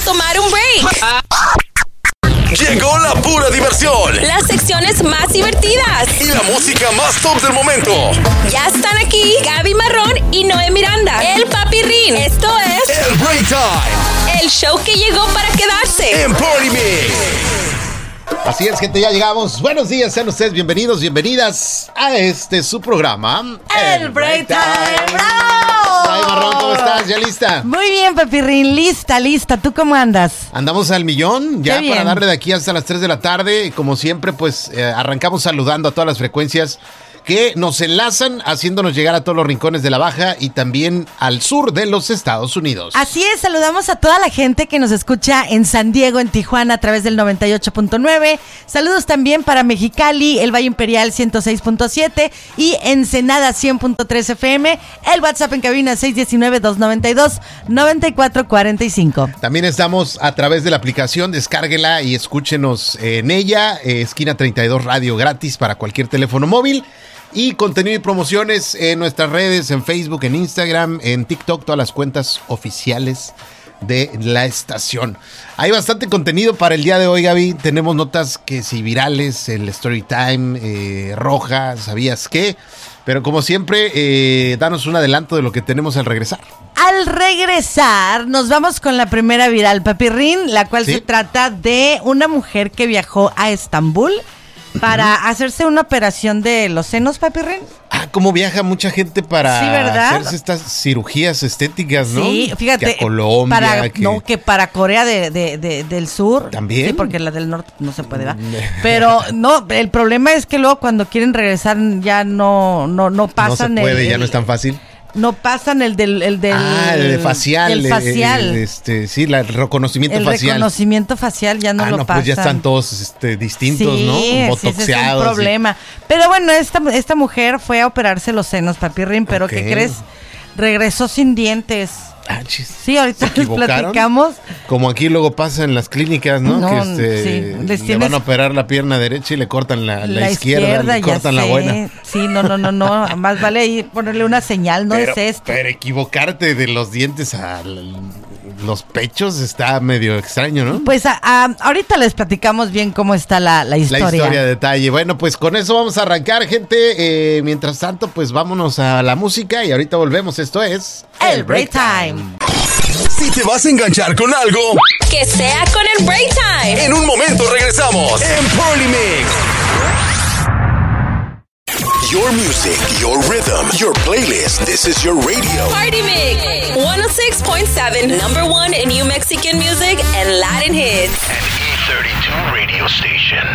tomar un break. Llegó la pura diversión. Las secciones más divertidas. Y la música más top del momento. Ya están aquí Gaby Marrón y Noé Miranda. El Papirrín. Esto es El Break Time. el show que llegó para quedarse. En Party Mix. Así es, gente, ya llegamos. Buenos días, sean ustedes bienvenidos, bienvenidas a su programa, El Break Time. Ay, Marrón, ¿cómo estás? ¿Ya lista? Muy bien, Papirrín, lista. ¿Tú cómo andas? Andamos al millón, ya Qué bien. para darle de aquí hasta las 3 de la tarde. Como siempre, pues arrancamos saludando a todas las frecuencias que nos enlazan, haciéndonos llegar a todos los rincones de la Baja y también al sur de los Estados Unidos. Así es, saludamos a toda la gente que nos escucha en San Diego, en Tijuana, a través del 98.9. Saludos también para Mexicali, el Valle Imperial 106.7 y Ensenada 100.3 FM. El WhatsApp en cabina 619-292-9445. También estamos a través de la aplicación, descárguela y escúchenos en ella, Esquina 32 Radio gratis para cualquier teléfono móvil. Y contenido y promociones en nuestras redes, en Facebook, en Instagram, en TikTok, todas las cuentas oficiales de la estación. Hay bastante contenido para el día de hoy, Gaby. Tenemos notas que sí virales, el Story Time, Roja, ¿sabías qué? Pero como siempre, danos un adelanto de lo que tenemos al regresar. Al regresar, nos vamos con la primera viral, Papirrín, la cual ¿Sí? se trata de una mujer que viajó a Estambul para hacerse una operación de los senos, Papirrín. Ah, cómo viaja mucha gente para Sí, ¿verdad? hacerse estas cirugías estéticas, ¿no? Sí, fíjate. Que a Colombia, que para Corea del Sur. ¿También? Sí, porque la del norte no se puede, ¿verdad? Pero no, el problema es que luego cuando quieren regresar ya no pasan no se puede, ya no es tan fácil. No pasan el del el de facial. El facial. Sí, el reconocimiento El facial. reconocimiento facial ya no lo pasan. Pues ya están todos distintos, sí, ¿no? Sí, Botoxeados. ese es un problema. Pero bueno, esta mujer fue a operarse los senos, Papirrín, pero Ok. ¿qué crees? Regresó sin dientes. Ah, chis. Sí, ahorita ¿Se les equivocaron? platicamos. Como aquí luego pasa en las clínicas, ¿no? No, Que sí, le les van a operar la pierna derecha y le cortan la izquierda, le ya cortan la sé. buena. Sí, no. Más vale ahí ponerle una señal, no Pero, es esto. pero equivocarte de los dientes a los pechos está medio extraño, ¿no? Pues ahorita les platicamos bien cómo está la historia. La historia de detalle. Bueno, pues con eso vamos a arrancar, gente. Mientras tanto, pues vámonos a la música y ahorita volvemos. Esto es El Break Time. Si te vas a enganchar con algo, Que sea con el Break Time. en un momento regresamos en Party Mix. Your music, your rhythm, your playlist. This is your radio. Party Mix 106.7, number one in New Mexican music and Latin hits. An E32 radio station.